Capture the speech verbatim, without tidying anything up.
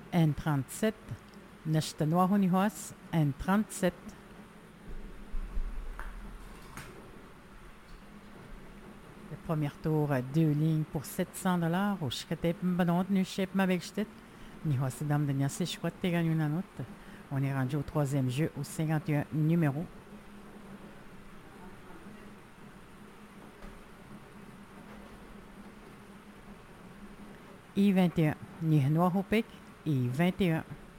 N trente-sept. Neshtanoa Honihos, N trente-sept. Le premier tour à deux lignes pour sept cents dollars. Au Shkatep Mbadont, Nushep Mabekshtet. Nihosidam de Nyasishwat Teganyunanot. On est rendu au troisième jeu, au cinquante et un numéro. I vingt et un. Nihnoa Hopek. I vingt et un.